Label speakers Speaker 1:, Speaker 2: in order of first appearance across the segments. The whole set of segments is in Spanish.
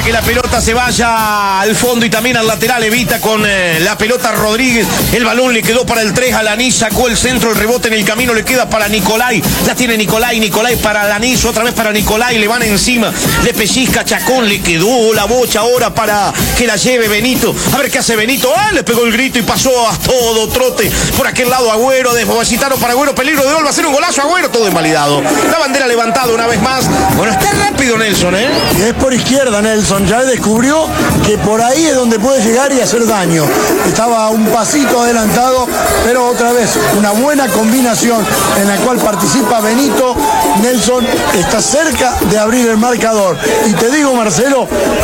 Speaker 1: que la pelota se vaya al fondo y también al lateral. Evita con la pelota Rodríguez. El balón le quedó para el 3. Alanís sacó el centro, el rebote en el camino le queda para Nicolai. La tiene Nicolai para Alanís, otra vez para Nicolai. Le van encima, le pellizca Chacón. Le quedó la bocha ahora para que la lleve Benito. A ver qué hace Benito. Le pegó el grito y pasó a todo trote por aquel lado. Agüero, desbocitaron para Agüero. Peligro de gol, va a ser un golazo. Agüero, todo invalidado. La bandera levantada una vez más. Bueno, está rápido Nelson,
Speaker 2: Y es por izquierda Nelson. Ya descubrió que por ahí es donde puede llegar y hacer daño. Estaba un pasito adelantado, pero otra vez una buena combinación en la cual participa Benito. Nelson está cerca de abrir el marcador. Y te digo, Marcelo,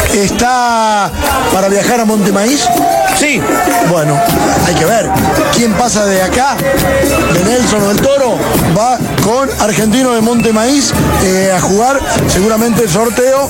Speaker 2: está para viajar a Montemaíz.
Speaker 1: Sí.
Speaker 2: Bueno, hay que ver quién pasa de acá, de Nelson o del Toro. Va con Argentino de Montemaíz a jugar seguramente el sorteo,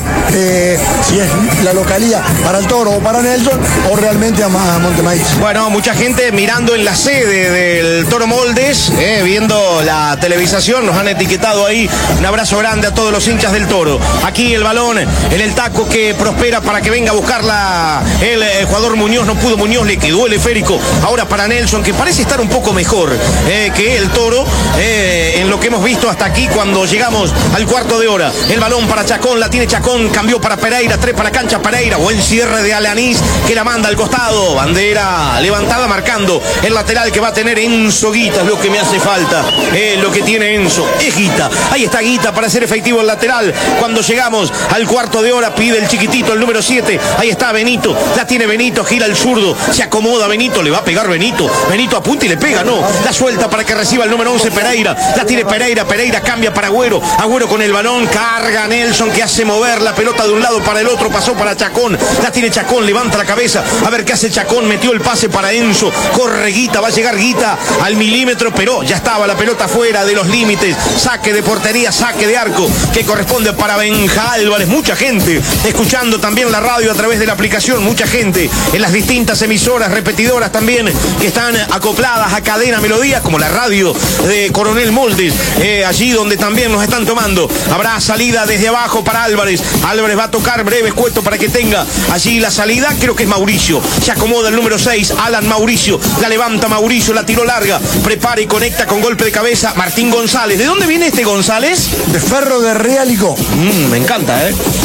Speaker 2: si es la localía para el Toro o para Nelson, o realmente a Montemaíz.
Speaker 1: Bueno, mucha gente mirando en la sede del Toro Moldes, viendo la televisación, nos han etiquetado ahí. Un abrazo grande a todos los hinchas del Toro. Aquí el balón en el taco que prospera para que venga a buscarla el jugador Muñoz. No pudo Muñoz, le quedó el esférico. Ahora para Nelson, que parece estar un poco mejor que el Toro en lo que hemos visto hasta aquí cuando llegamos al cuarto de hora. El balón para Chacón, la tiene Chacón, cambió para Pereira, 3 para cancha Pereira. Buen cierre de Alanís que la manda al costado. Bandera levantada marcando el lateral que va a tener Enzo Guita. Es lo que me hace falta, lo que tiene Enzo. Es Guita. Ahí está Guita para hacer efectivo el lateral. Cuando llegamos al cuarto de hora pide el chiquitito, el número 7. Ahí está Benito, la tiene Benito, gira el zurdo, se acomoda Benito, le va a pegar Benito. Benito apunta y le pega, no. La suelta para que reciba el número 11 Pereira. La tiene Pereira, Pereira cambia para Agüero. Agüero con el balón, carga Nelson que hace mover la pelota de un lado para el otro, pasó para Chacón. La tiene Chacón, levanta la cabeza. A ver qué hace Chacón, metió el pase para Enzo. Corre Guita, va a llegar Guita al milímetro, pero ya estaba la pelota fuera de los límites. Saque de portería, saque de arco que corresponde para Benja Álvarez. Mucha gente escuchando también la radio a través de la aplicación, mucha gente en las distintas emisoras repetidoras también que están acopladas a Cadena Melodía, como la radio de Coronel Moldes, allí donde también nos están tomando. Habrá salida desde abajo para Álvarez. Álvarez va a tocar breve escueto para que tenga allí la salida. Creo que es Mauricio. Se acomoda el número 6, Alan Mauricio. La levanta Mauricio, la tiró larga. Prepara y conecta con golpe de cabeza Martín González. ¿De dónde viene este González?
Speaker 2: De Ferro de Realico.
Speaker 1: Me encanta,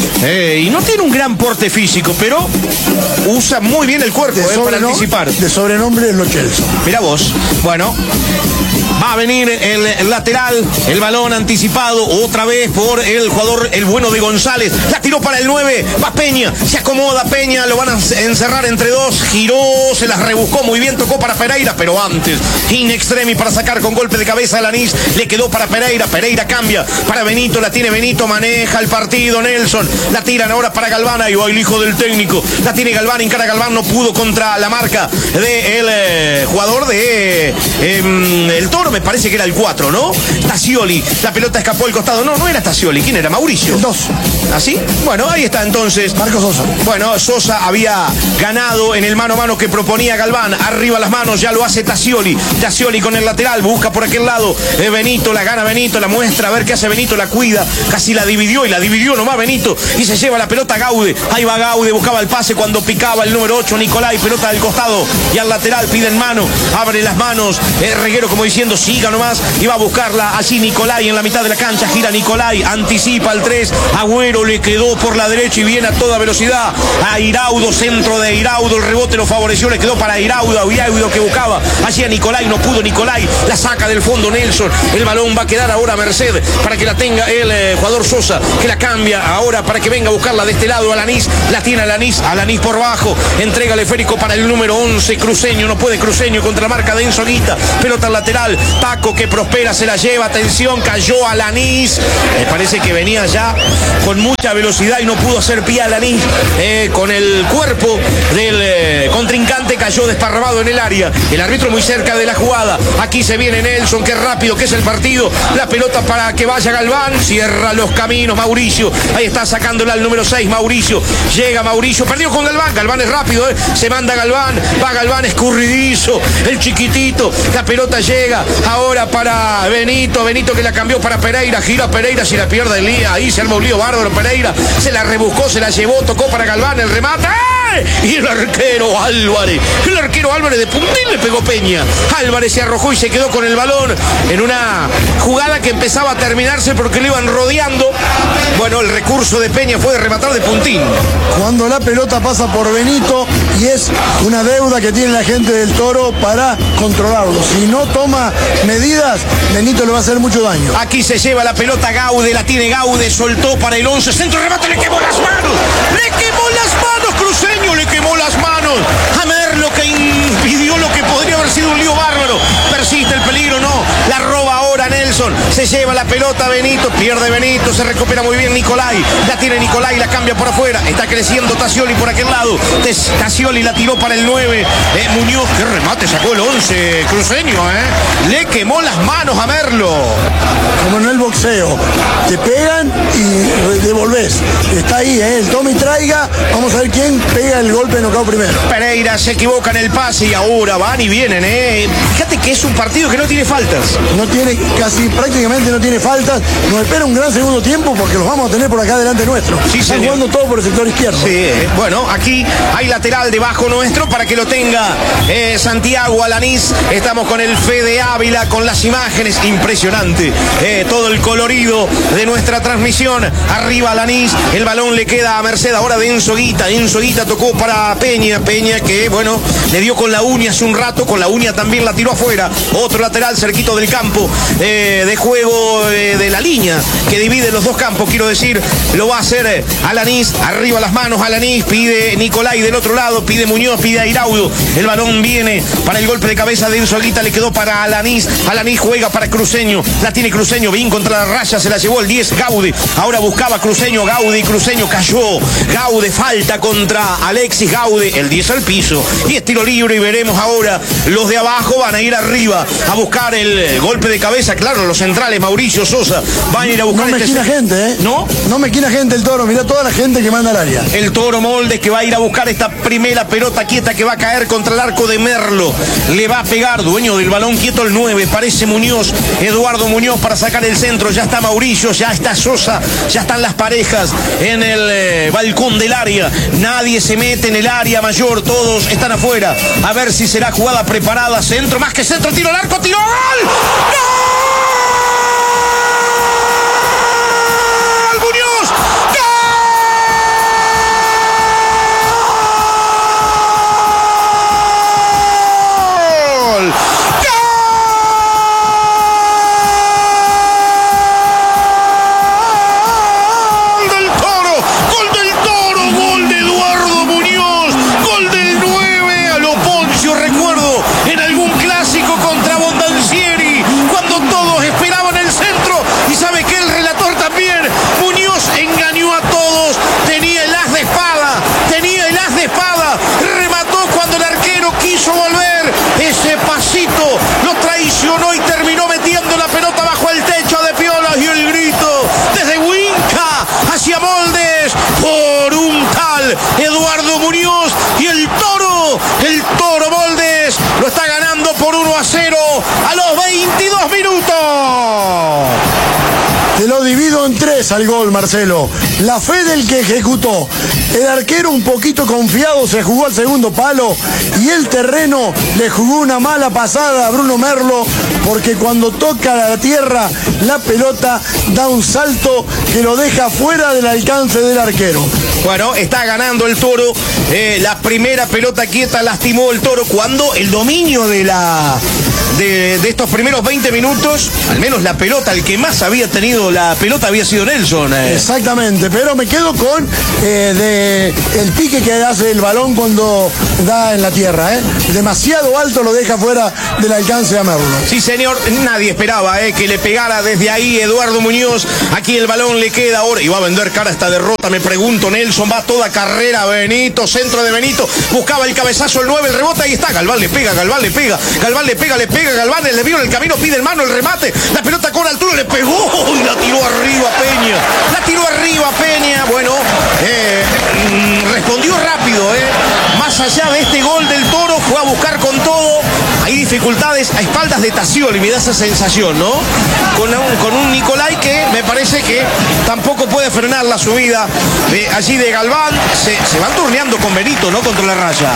Speaker 1: y no tiene un gran porte físico, pero usa muy bien el cuerpo para anticipar.
Speaker 2: De sobrenombre es Lo Celso.
Speaker 1: Mirá vos. Bueno, va a venir el lateral, el balón anticipado otra vez por el jugador, el bueno de González. La tiró para el 9, va Peña, se acomoda Peña, lo van a encerrar entre dos, giró, se las rebuscó muy bien, tocó para Pereira, pero antes, in extremis para sacar con golpe de cabeza a Alanís, le quedó para Pereira, Pereira cambia para Benito, la tiene Benito, maneja el partido Nelson, la tiran ahora para Galván, ahí va el hijo del técnico, la tiene Galván, encara Galván, no pudo contra la marca del jugador de el Toro, me parece que era el 4, ¿no? Tassioli, la pelota escapó al costado, no era Tassioli, ¿quién era? Mauricio.
Speaker 2: El 2.
Speaker 1: ¿Así? Bueno, ahí está entonces.
Speaker 2: Marco Sosa.
Speaker 1: Bueno, Sosa había ganado en el mano a mano que proponía Galván, arriba las manos, ya lo hace Tassioli, Tassioli con el lateral, busca por aquel lado, Benito, la gana Benito, la muestra, a ver qué hace Benito, la cuida, casi la dividió y la dividió nomás Benito, y se lleva la pelota Gaude, ahí va Gaude, buscaba el pase cuando picaba el número 8, Nicolai, pelota del costado, y al lateral piden mano, abre las manos, Reguero como diciendo, siga nomás, y va a buscarla allí Nicolai en la mitad de la cancha, gira Nicolai, anticipa el 3, Agüero le quedó por la derecha y viene a toda velocidad, a Iraudo, centro de Iraudo, el rebote lo favoreció, le quedó para Iraudo, Iraudo que buscaba, allí a Nicolai, no pudo Nicolai, la saca del fondo Nelson, el balón va a quedar ahora a merced, para que la tenga el jugador Sosa, que la cambia ahora para que venga a buscarla de este lado, Alanís, la tiene Alanís por bajo, entrega el esférico para el número 11, Cruceño, no puede Cruceño contra la marca de Enzo Guita, pelota al lateral, Taco que prospera, se la lleva, atención, cayó Alanís, me parece que venía ya con mucha velocidad y no pudo hacer pie a Alanís, con el cuerpo del contrincante remate cayó desparramado en el área. El árbitro muy cerca de la jugada. Aquí se viene Nelson, qué rápido que es el partido. La pelota para que vaya Galván. Cierra los caminos Mauricio. Ahí está sacándola al número 6 Mauricio. Llega Mauricio, perdió con Galván. Galván es rápido, se manda Galván. Va Galván escurridizo. El chiquitito. La pelota llega ahora para Benito. Benito que la cambió para Pereira. Gira Pereira, si la pierde el día. Ahí se arma un lío bárbaro Pereira. Se la rebuscó, se la llevó, tocó para Galván. El remate. Y el arquero Álvarez. El arquero Álvarez de puntín le pegó Peña. Álvarez se arrojó y se quedó con el balón en una jugada que empezaba a terminarse porque lo iban rodeando. Bueno, el recurso de Peña fue de rematar de puntín.
Speaker 2: Cuando la pelota pasa por Benito y es una deuda que tiene la gente del Toro para controlarlo. Si no toma medidas, Benito le va a hacer mucho daño.
Speaker 1: Aquí se lleva la pelota Gaude, la tiene Gaude, soltó para el 11, centro, remate, le quemó las manos. Le quemó las manos, Cruceño, le quemó las manos. A Merlo que impidió lo que podría haber sido un lío bárbaro. Persiste el peligro, no. La roba ahora Nelson. Se lleva la pelota Benito, pierde Benito, se recupera muy bien Nicolai. La tiene Nicolai, la cambia por afuera. Está creciendo Tassioli por aquel lado. Tassioli la tiró para el 9. Muñoz, qué remate sacó el 11, Cruceño, Le quemó las manos a Merlo.
Speaker 2: Como en el boxeo, te pegan y devolvés. Está ahí, el tome y traiga. Vamos a ver quién pega el golpe de knockout primero.
Speaker 1: Pereira se equivoca en el pase y ahora van y vienen, Fíjate que es un partido que no tiene faltas.
Speaker 2: No tiene, prácticamente no tiene faltas. Nos espera un gran segundo tiempo porque los vamos a tener por acá delante nuestro.
Speaker 1: Sí,
Speaker 2: están jugando todo por el sector izquierdo.
Speaker 1: Sí, bueno, aquí hay lateral debajo nuestro para que lo tenga Santiago Alanís. Estamos con el Fede Ávila, con las imágenes. Impresionante. Todo el colorido de nuestra transmisión. Arriba Alanís, el balón le queda a merced ahora de Enzo Guita. Enzo Guita tocó para Peña. Peña que, bueno, le dio con la uña hace un rato. Con la uña también la tiró afuera. Otro lateral cerquito del campo de juego de la línea que divide los dos campos, quiero decir. Lo va a hacer Alanís. Arriba las manos Alanís. Pide Nicolai del otro lado. Pide Muñoz, pide Airaudo. El balón viene para el golpe de cabeza de Enzo Guita. Le quedó para Alanís. Alanís juega para Cruceño. La tiene Cruceño. Bien contra la raya. Se la llevó el 10 Gaude. Ahora buscaba Cruceño. Gaude y Cruceño cayó. Gaude falta contra Alexis Gaude. El 10 al piso. Y es tiro libre. Y veremos ahora. Los de abajo van a ir arriba a buscar el golpe de cabeza. Claro, los centrales, Mauricio Sosa, van a ir a buscar.
Speaker 2: No me esquina gente,
Speaker 1: ¿No?
Speaker 2: No me esquina gente el Toro. Mirá toda la gente que manda al área.
Speaker 1: El Toro Moldes que va a ir a buscar esta primera pelota quieta que va a caer contra el arco de Merlo. Le va a pegar, dueño del balón quieto el 9. Parece Muñoz, Eduardo Muñoz para sacar el centro. Ya está Mauricio, ya está Sosa, ya están las parejas en el balcón del área. Nadie se mete en el área mayor, todos están afuera. A ver si será jugada preparada. Centro, más que centro, tiro al arco, tiro gol. ¡No! Lo traicionó y terminó metiendo la pelota bajo el techo de Piolas y el grito desde Huinca hacia Moldes por un tal Eduardo Muñoz y el Toro Moldes lo está ganando por 1-0 a los 22 minutos.
Speaker 2: Te lo divido en 3 al gol, Marcelo. La fe del que ejecutó. El arquero un poquito confiado se jugó al segundo palo y el terreno le jugó una mala pasada a Bruno Merlo porque cuando toca la tierra la pelota da un salto que lo deja fuera del alcance del arquero.
Speaker 1: Bueno, está ganando el Toro. La primera pelota quieta lastimó el Toro cuando el dominio de de estos primeros 20 minutos, al menos la pelota, el que más había tenido la pelota había sido Nelson.
Speaker 2: Exactamente, pero me quedo con el pique que hace el balón cuando da en la tierra. Demasiado alto lo deja fuera del alcance de Merlo.
Speaker 1: Sí, señor, nadie esperaba que le pegara desde ahí Eduardo Muñoz. Aquí el balón le queda ahora y va a vender cara esta derrota, me pregunto. Nelson va a toda carrera, Benito, centro de Benito, buscaba el cabezazo, el 9, el rebote, ahí está, Galván le pega, Galván le pega, Galván le pega, Galván le vio en el camino, pide el mano, el remate, la pelota con altura, le pegó y la tiró arriba Peña, bueno, respondió rápido, más allá de este gol del Toro, fue a buscar con todo, hay dificultades a espaldas de Tassioli, me da esa sensación, ¿no? Con un Nicolai que me parece que tampoco puede frenar la subida allí de Galván, se van turneando con Benito, ¿no? Contra la raya.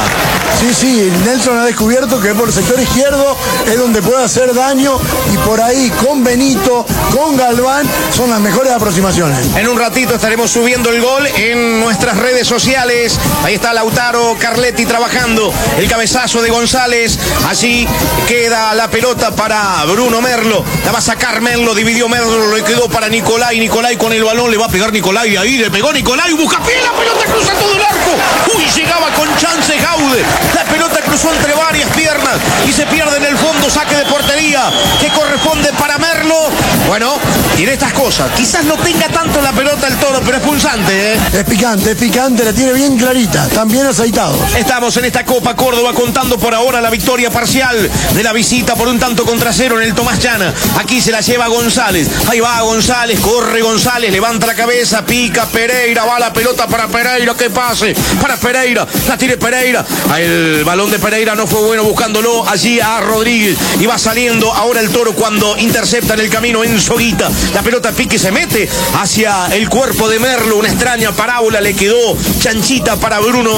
Speaker 2: Sí, Nelson ha descubierto que por el sector izquierdo es donde puede hacer daño y por ahí con Benito, con Galván, son las mejores aproximaciones.
Speaker 1: En un ratito estaremos subiendo el gol en nuestras redes sociales. Ahí está Lautaro Carletti trabajando, el cabezazo de González, allí queda la pelota para Bruno Merlo, la va a sacar Merlo, dividió Merlo, le quedó para Nicolai con el balón, le va a pegar Nicolai, ahí le pegó Nicolai, busca pie, la pelota cruza todo el arco, uy, llegaba con chance Gaude, la pelota cruzó entre varias piernas y se pierde en el fondo, saque de portería que corresponde para Merlo. Bueno, tiene estas cosas, quizás no tenga tanto la pelota el Toro, pero es pulsante,
Speaker 2: Es picante, la tiene bien clarita, están bien aceitados.
Speaker 1: Estamos en esta Copa Córdoba contando por ahora la victoria parcial de la visita por 1-0 en el Tomás Llana. Aquí se la lleva González, ahí va González, corre González, levanta la cabeza, pica Pereira, va la pelota para Pereira, que pase para Pereira, la tire Pereira, el balón de Pereira no fue bueno, buscándolo allí a Rodríguez y va saliendo ahora el Toro cuando intercepta en el camino en Soguita, la pelota pique y se mete hacia el cuerpo de Merlo, una extraña parábola, le quedó chanchita para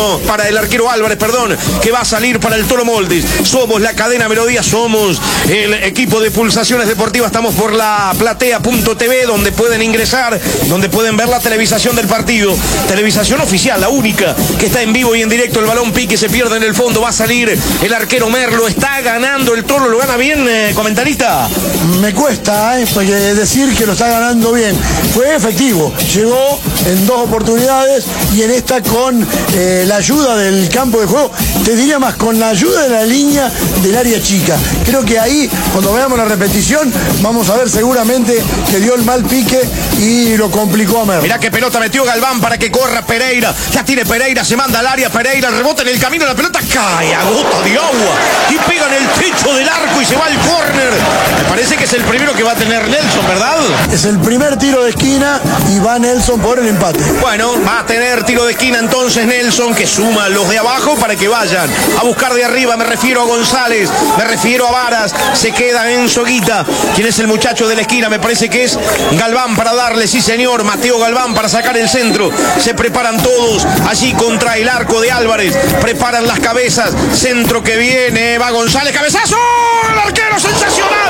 Speaker 1: el arquero Álvarez, que va a salir para el Toro Moldes. Somos la cadena Melodía, somos el equipo de Pulsaciones Deportivas, estamos por la platea.tv, donde pueden ingresar, donde pueden ver la televisación del partido, televisación oficial, la única que está en vivo y en directo. El balón pique, se pierde en el fondo, va a salir el arquero Merlo, está ganando el Toro, lo gana bien, comentarista.
Speaker 2: Me cuesta porque decir que lo está ganando bien, fue efectivo, llegó en 2 oportunidades y en esta con la ayuda del campo de juego, te diría más, con la ayuda de la línea del área chica. Creo que ahí, cuando veamos la repetición, vamos a ver seguramente que dio el mal pique y lo complicó a Merlo.
Speaker 1: Mirá qué pelota metió Galván para que corra Pereira, la tiene Pereira, se manda al área Pereira, el rebote en el camino, la pelota cae a gota de agua y pega en el techo del arco y se va al córner. Me parece que es el primero que va a tener Nelson, ¿verdad?
Speaker 2: Es el primer tiro de esquina y va Nelson por el empate.
Speaker 1: Bueno, va a tener tiro de esquina entonces Nelson, que suma los de abajo para que vayan a buscar de arriba. Me refiero a González, me refiero a Varas, se queda en Soguita. ¿Quién es el muchacho de la esquina? Me parece que es Galván para darle, sí señor, Mateo Galván para sacar el centro. Se preparan todos allí contra el arco de Álvarez, preparan las cabezas, centro que viene, va González, cabezazo, el arquero, sensacional,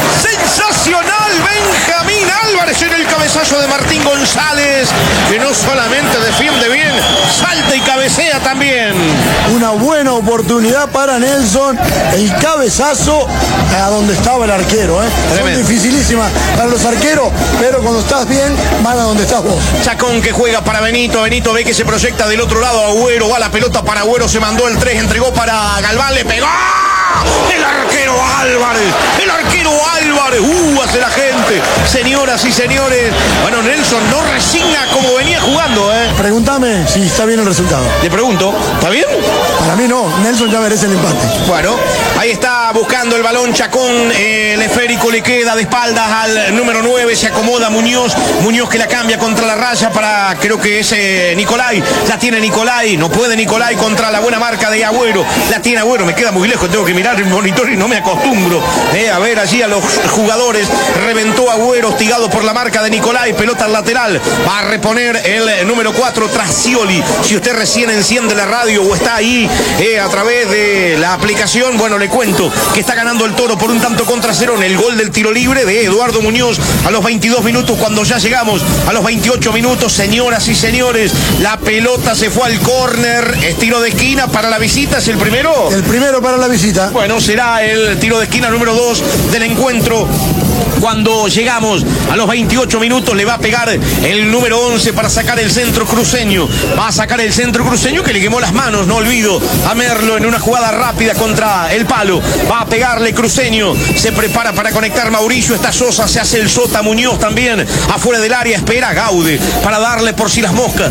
Speaker 1: Benjamín Álvarez en el cabezazo de Martín González, que no solamente defiende bien, salta y cabecea también.
Speaker 2: Una buena oportunidad para Nelson, el cabezazo a donde estaba el arquero. Son dificilísimas para los arqueros, pero cuando estás bien, van a donde estás vos.
Speaker 1: Chacón que juega para Benito, Benito ve que se proyecta del otro lado, Agüero, va la pelota para Agüero, se mandó el 3, entregó para Galván, le pegó. El arquero Álvarez, hace la gente, señoras y señores. Bueno, Nelson no resigna como venía jugando,
Speaker 2: Pregúntame si está bien el resultado.
Speaker 1: Le pregunto, ¿está bien?
Speaker 2: Para mí no, Nelson ya merece el empate.
Speaker 1: Bueno, ahí está buscando el balón Chacón, el esférico le queda de espaldas al número 9, se acomoda Muñoz que la cambia contra la raya para, creo que es Nicolai, la tiene Nicolai, no puede Nicolai contra la buena marca de Agüero, la tiene Agüero, me queda muy lejos, tengo que mirar el monitor y no me acostumbro a ver allí a los jugadores. Reventó Agüero, hostigado por la marca de Nicolai, pelota al lateral, va a reponer el número 4, Tassioli. Si usted recién enciende la radio o está ahí a través de la aplicación, bueno, le cuento que está ganando el Toro por 1-0 en el gol del tiro libre de Eduardo Muñoz a los 22 minutos, cuando ya llegamos a los 28 minutos, señoras y señores, la pelota se fue al córner, es tiro de esquina para la visita, ¿es el primero?
Speaker 2: El primero para la visita.
Speaker 1: Bueno, será el tiro de esquina número 2 del encuentro. Cuando llegamos a los 28 minutos le va a pegar el número 11 para sacar el centro cruceño. Va a sacar el centro cruceño que le quemó las manos, no olvido, a Merlo en una jugada rápida contra el palo. Va a pegarle cruceño. Se prepara para conectar Mauricio. Está Sosa, se hace el Sota. Muñoz también afuera del área. Espera Gaude para darle por si las moscas.